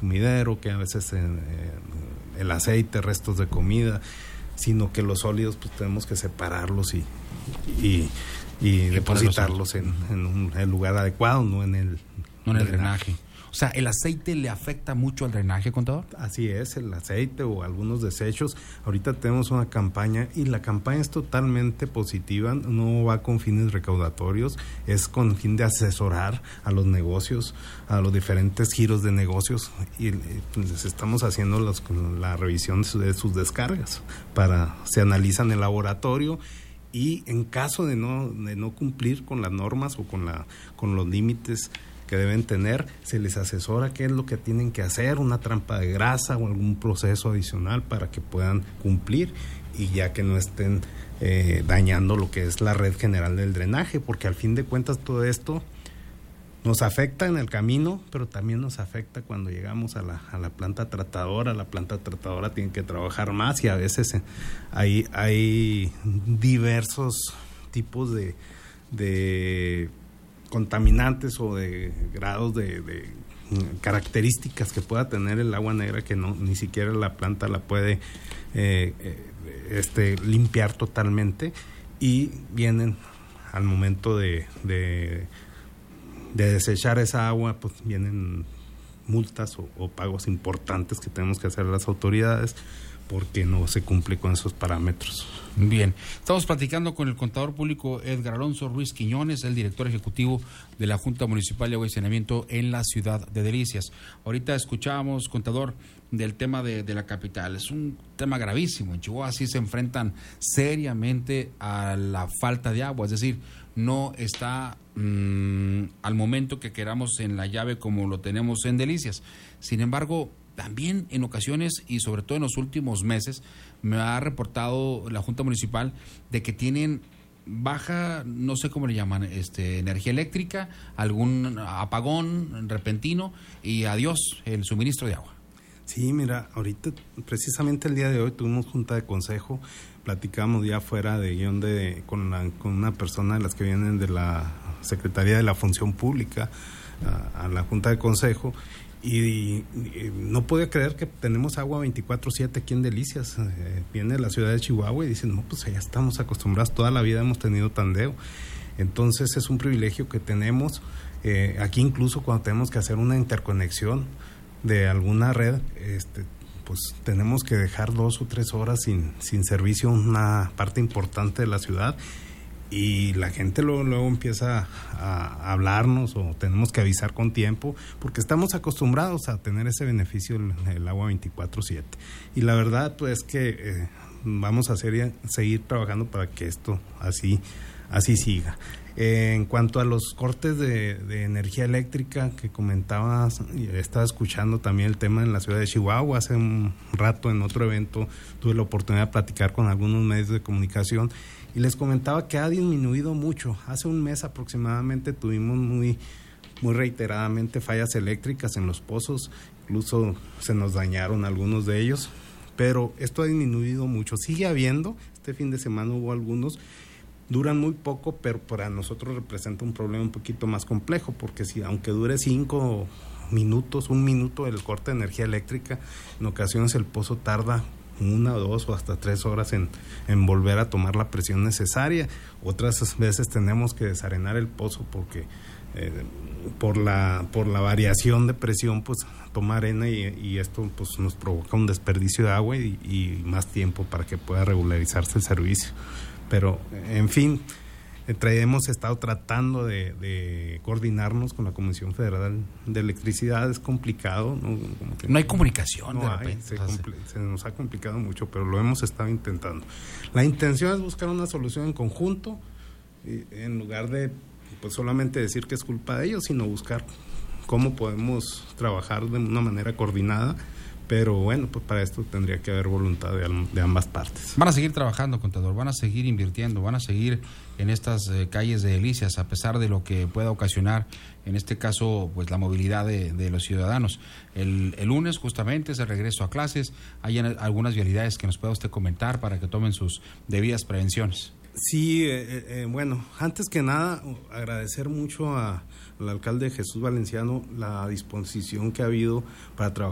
sumidero, que a veces el aceite, restos de comida, sino que los sólidos pues tenemos que separarlos y depositarlos en un lugar adecuado, no en el drenaje. O sea, ¿el aceite le afecta mucho al drenaje, contador? Así es, el aceite o algunos desechos. Ahorita tenemos una campaña y la campaña es totalmente positiva, no va con fines recaudatorios, es con fin de asesorar a los negocios, a los diferentes giros de negocios, y les estamos haciendo la revisión de sus descargas, se analizan en el laboratorio. Y en caso de no cumplir con las normas o con los límites que deben tener, se les asesora qué es lo que tienen que hacer, una trampa de grasa o algún proceso adicional para que puedan cumplir y ya que no estén dañando lo que es la red general del drenaje, porque al fin de cuentas todo esto nos afecta en el camino, pero también nos afecta cuando llegamos a la planta tratadora. La planta tratadora tiene que trabajar más y a veces hay diversos tipos de contaminantes o de grados de características que pueda tener el agua negra que ni siquiera la planta la puede limpiar totalmente, y vienen al momento de desechar esa agua, pues vienen multas o pagos importantes que tenemos que hacer las autoridades porque no se cumple con esos parámetros. Bien, estamos platicando con el contador público Edgar Alonso Ruiz Quiñones, el director ejecutivo de la Junta Municipal de Agua y Saneamiento en la ciudad de Delicias. Ahorita escuchábamos, contador, del tema de la capital. Es un tema gravísimo. En Chihuahua sí se enfrentan seriamente a la falta de agua, es decir, no está al momento que queramos en la llave como lo tenemos en Delicias. Sin embargo, también en ocasiones y sobre todo en los últimos meses me ha reportado la Junta Municipal de que tienen baja, no sé cómo le llaman, energía eléctrica, algún apagón repentino y adiós el suministro de agua. Sí, mira, ahorita precisamente el día de hoy tuvimos junta de consejo, platicamos ya fuera de guión con una persona de las que vienen de la Secretaría de la Función Pública a la junta de consejo. Y no puedo creer que tenemos agua 24/7 aquí en Delicias. Viene de la ciudad de Chihuahua y dicen, no, pues allá estamos acostumbrados, toda la vida hemos tenido tandeo. Entonces es un privilegio que tenemos. Aquí incluso cuando tenemos que hacer una interconexión de alguna red, pues tenemos que dejar 2 o 3 horas sin servicio una parte importante de la ciudad. Y la gente luego empieza a hablarnos o tenemos que avisar con tiempo porque estamos acostumbrados a tener ese beneficio del agua 24/7. Y la verdad pues que vamos a seguir trabajando para que esto así siga. En cuanto a los cortes de energía eléctrica que comentabas, estaba escuchando también el tema en la ciudad de Chihuahua. Hace un rato en otro evento tuve la oportunidad de platicar con algunos medios de comunicación y les comentaba que ha disminuido mucho. Hace un mes aproximadamente tuvimos muy reiteradamente fallas eléctricas en los pozos, incluso se nos dañaron algunos de ellos, pero esto ha disminuido mucho. Sigue habiendo, este fin de semana hubo algunos, duran muy poco, pero para nosotros representa un problema un poquito más complejo, porque aunque dure 5 minutos, 1 minuto el corte de energía eléctrica, en ocasiones el pozo tarda 1, 2 o hasta 3 horas en volver a tomar la presión necesaria. Otras veces tenemos que desarenar el pozo porque por la variación de presión pues toma arena y esto pues nos provoca un desperdicio de agua y más tiempo para que pueda regularizarse el servicio. Pero en fin, hemos estado tratando de coordinarnos con la Comisión Federal de Electricidad. Es complicado, ¿no? No hay comunicación de repente. Se nos ha complicado mucho, pero lo hemos estado intentando. La intención es buscar una solución en conjunto, en lugar de pues solamente decir que es culpa de ellos, sino buscar cómo podemos trabajar de una manera coordinada. Pero bueno, pues para esto tendría que haber voluntad de ambas partes. Van a seguir trabajando, contador, van a seguir invirtiendo, van a seguir en estas calles de Delicias, a pesar de lo que pueda ocasionar, en este caso, pues la movilidad de los ciudadanos. El lunes justamente es el regreso a clases. ¿Hay algunas vialidades que nos pueda usted comentar para que tomen sus debidas prevenciones? Sí, bueno, antes que nada, agradecer mucho al alcalde Jesús Valenciano la disposición que ha habido para trabajar